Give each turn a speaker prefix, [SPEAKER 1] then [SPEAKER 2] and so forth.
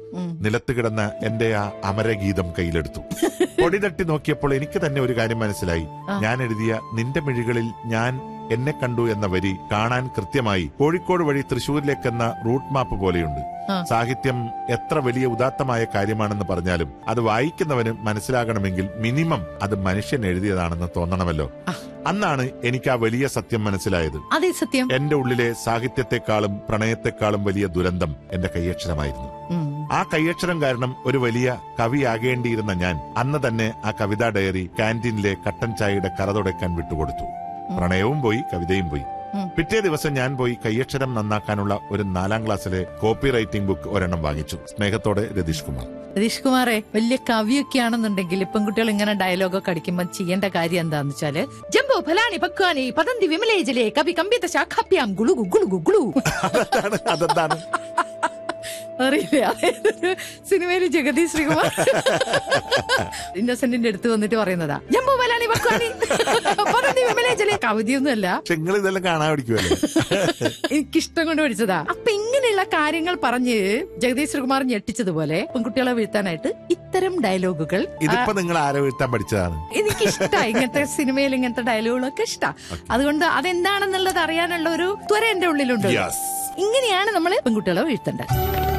[SPEAKER 1] നിലത്ത് കിടന്ന എന്റെ ആ അമരഗീതം കയ്യിലെടുത്തു. പൊടി തട്ടി നോക്കിയപ്പോൾ എനിക്ക് തന്നെ ഒരു കാര്യം മനസ്സിലായി. ഞാൻ എഴുതിയ നിന്റെ മിഴികളിൽ ഞാൻ എന്നെ കണ്ടു എന്ന വരി കാണാൻ കൃത്യമായി കോഴിക്കോട് വഴി തൃശൂരിലേക്കെന്ന റൂട്ട് മാപ്പ് പോലെയുണ്ട്. സാഹിത്യം എത്ര വലിയ ഉദാത്തമായ കാര്യമാണെന്ന് പറഞ്ഞാലും അത് വായിക്കുന്നവന് മനസ്സിലാകണമെങ്കിൽ മിനിമം അത് മനുഷ്യൻ എഴുതിയതാണെന്ന് തോന്നണമല്ലോ. അന്നാണ് എനിക്ക് ആ വലിയ സത്യം മനസ്സിലായത്.
[SPEAKER 2] അതേ സത്യം.
[SPEAKER 1] എന്റെ ഉള്ളിലെ സാഹിത്യത്തെക്കാളും പ്രണയത്തെക്കാളും വലിയ ദുരന്തം എന്റെ കയ്യക്ഷരമായിരുന്നു. ആ കയ്യക്ഷരം കാരണം ഒരു വലിയ കവിയാകേണ്ടിയിരുന്ന ഞാൻ അന്ന് തന്നെ ആ കവിതാ ഡയറി കാന്റീനിലെ കട്ടൻ ചായയുടെ കറ തുടയ്ക്കാൻ വിട്ടുകൊടുത്തു. പ്രണയവും പോയി, കവിതയും പോയി. പിറ്റേ ദിവസം ഞാൻ പോയി കയ്യക്ഷരം നന്നാക്കാനുള്ള ഒരു 4ാം ക്ലാസ്സിലെ കോപ്പി റൈറ്റിംഗ് ബുക്ക് ഒരെണ്ണം വാങ്ങിച്ചു. സ്നേഹത്തോടെ രതീഷ് കുമാർ.
[SPEAKER 2] രതീഷ് കുമാറെ, വലിയ കവിയൊക്കെ ആണെന്നുണ്ടെങ്കിൽ പെൺകുട്ടികൾ ഇങ്ങനെ ഡയലോഗൊക്കെ അടിക്കുമ്പോൾ ചെയ്യേണ്ട കാര്യം എന്താന്ന് വെച്ചാല് ജംബോ ഫലാനി പക്വാനി പതന്തി വിമലേജലെ കവി കമ്പിത ശാഖാപ്യാം ഗുളുഗു ഗുളുഗു ഗുളു.
[SPEAKER 1] അതെന്താണ്
[SPEAKER 2] അറിയില്ല. സിനിമയില് ജഗതി ശ്രീകുമാർ ഇന്നസെന്റിന്റെ അടുത്ത് വന്നിട്ട് പറയുന്നതാ ജംബോ ഫലാനി പക്വാനി പതന്തി വിമലേജലെ. കവിതയൊന്നുമല്ല,
[SPEAKER 1] ഇതെല്ലാം കാണാൻ പഠിക്കുമല്ലോ.
[SPEAKER 2] എനിക്കിഷ്ടം കൊണ്ട് പഠിച്ചതാ. അപ്പൊ ഇങ്ങനെയുള്ള കാര്യങ്ങൾ പറഞ്ഞ് ജഗതി ശ്രീകുമാർ ഞെട്ടിച്ചതുപോലെ പെൺകുട്ടികളെ വീഴ്ത്താനായിട്ട് ഇത്തരം ഡയലോഗുകൾ.
[SPEAKER 1] ഇതിപ്പോ നിങ്ങൾ ആരെ വീഴ്ത്താൻ പഠിച്ചതാണ്?
[SPEAKER 2] എനിക്കിഷ്ടമാണ് ഇങ്ങനത്തെ സിനിമയിൽ ഇങ്ങനത്തെ ഡയലോഗുകളൊക്കെ ഇഷ്ടം. അതുകൊണ്ട് അതെന്താണെന്നുള്ളത് അറിയാനുള്ള ഒരു ത്വര എന്റെ ഉള്ളിലുണ്ട്. ഇങ്ങനെയാണ് നമ്മൾ പെൺകുട്ടികളെ വീഴ്ത്തേണ്ടത്.